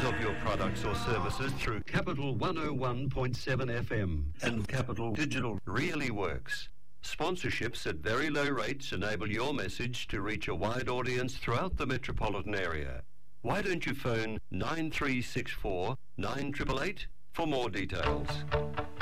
advertise of your products or services through Capital 101.7 FM. And Capital Digital really works. Sponsorships at very low rates enable your message to reach a wide audience throughout the metropolitan area. Why don't you phone 9364 9888 for more details?